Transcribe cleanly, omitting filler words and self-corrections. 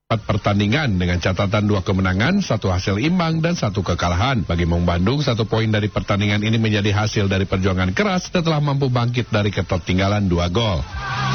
pertandingan dengan catatan 2 kemenangan, 1 hasil imbang, dan 1 kekalahan. Bagi Maung Bandung, 1 poin dari pertandingan ini menjadi hasil dari perjuangan keras setelah mampu bangkit dari ketertinggalan 2 gol.